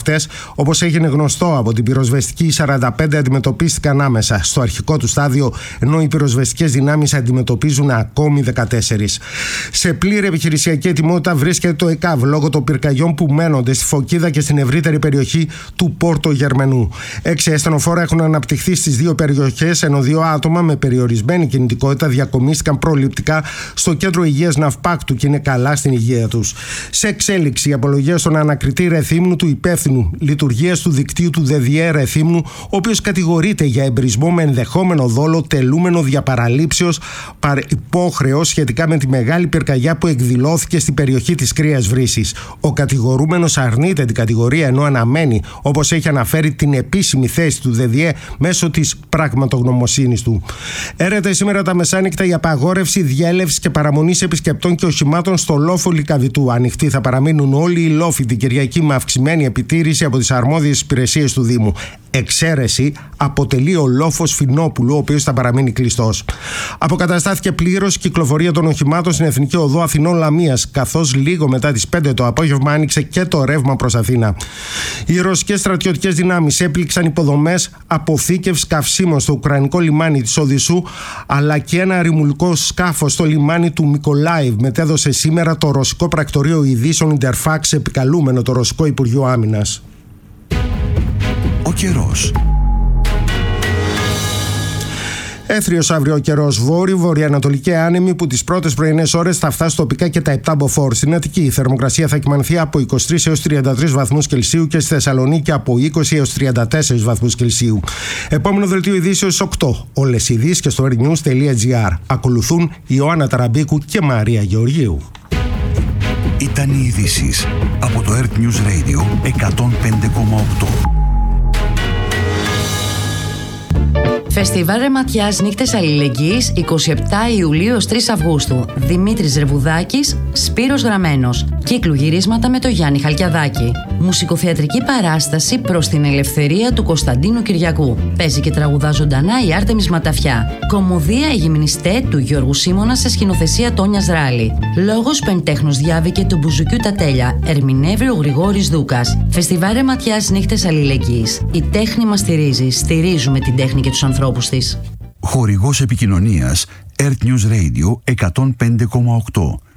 αυτές, όπως έγινε γνωστό από την πυροσβεστική, οι 45 αντιμετωπίστηκαν άμεσα στο αρχικό του στάδιο, ενώ οι πυροσβεστικές δυνάμεις αντιμετωπίζουν ακόμη 14. Σε πλήρη επιχειρησιακή ετοιμότητα βρίσκεται το ΕΚΑΒ λόγω των πυρκαγιών που μένονται στη Φωκίδα και στην ευρύτερη περιοχή του Πόρτο Γερμενού. 6 ασθενοφόρα έχουν αναπτυχθεί στις δύο περιοχές, ενώ 2 άτομα με περιορισμένη κινητικότητα διακομίστηκαν προληπτικά στο κέντρο υγείας Ναυπάκτου και είναι καλά στην υγεία τους. Σε εξέλιξη, η απολογία στον ανακριτή Ρεθύμνου του υπεύθυνου λειτουργίας του δικτύου του ΔΔΕ Ρεθύμνου, ο οποίος κατηγορείται για εμπρισμό με ενδεχόμενο δόλο τελούμενο διαπαραλήψεως υπόχρεως σχετικά με τη μεγάλη πυρκαγιά που εκδηλώθηκε στην περιοχή της Κρύας Βρύσης. Ο κατηγορούμενος αρνείται την κατηγορία, ενώ αναμένει, όπως έχει αναφέρει, την επίσημη θέση του ΔΔΕ μέσω της πραγματογνωμοσύνης του. Έρεται σήμερα τα μεσάνυχτα η απαγόρευση διέλευσης και παραμονής επισκεπτών και οχημάτων στο λόφο Λυκαβητού. Ανοιχτοί θα παραμείνουν όλοι οι λόφοι την Κυριακή με αυξημένη επιτήρηση από τις αρμόδιες υπηρεσίες του Δήμου. Εξαίρεση αποτελεί ο λόφος Φινόπουλου, ο οποίος θα παραμείνει κλειστός. Αποκαταστάθηκε πλήρως η κυκλοφορία των οχημάτων στην Εθνική Οδό Αθηνών Λαμίας, καθώς λίγο μετά τις 5 το απόγευμα άνοιξε και το ρεύμα προς Αθήνα. Οι ρωσικές στρατιωτικές δυνάμεις έπληξαν υποδομές αποθήκευσης καυσίμων στο ουκρανικό λιμάνι της Οδυσσού, αλλά και ένα ρημουλικό σκάφος στο λιμάνι του Μικολάιβ, μετέδωσε σήμερα το ρωσικό πρακτορείο ειδήσεων Ιντερφάξ, επικαλούμενο το ρωσικό Υπουργείο Άμυνας. Ο καιρός. Έθριος αύριο ο καιρός, βορειοανατολική άνεμη που τις πρώτες πρωινές ώρες θα φτάσει τοπικά και τα 7 μποφόρ. Στην Αττική η θερμοκρασία θα κυμανθεί από 23 έως 33 βαθμούς Κελσίου και στη Θεσσαλονίκη από 20 έως 34 βαθμούς Κελσίου. Επόμενο δελτίο ειδήσεως 8. Όλες οι ειδήσεις και στο rnews.gr. Ακολουθούν Ιωάννα Ταραμπίκου και Μαρία Γεωργίου. Ήταν οι ειδήσεις από το Earth News Radio 105,8. Φεστιβάλ Ρεματιάς Νύχτες Αλληλεγγύης 27 Ιουλίου ως 3 Αυγούστου. Δημήτρης Ρεβουδάκης, Σπύρος Γραμμένος. Κύκλου γυρίσματα με το Γιάννη Χαλκιαδάκη. Μουσικοθεατρική παράσταση προς την ελευθερία του Κωνσταντίνου Κυριακού. Παίζει και τραγουδά ζωντανά η Άρτεμις Ματαφιά. Κομμωδία «Η Γυμνιστέ» του Γιώργου Σίμωνα σε σκηνοθεσία Τόνιας Ράλη. Λόγος Πεντέχνος Διάβηκε του Μπουζουκιού τα Τέλεια. Ερμηνεύει ο Γρηγόρης Δούκας. Φεστιβάλ Ρεματιάς Νύχτες Αλληλεγγύης. Η τέχνη μας στηρίζει. Στηρίζουμε την τέχνη και τους ανθρώπους της. Χορηγός επικοινωνίας Earth News Radio 105,8.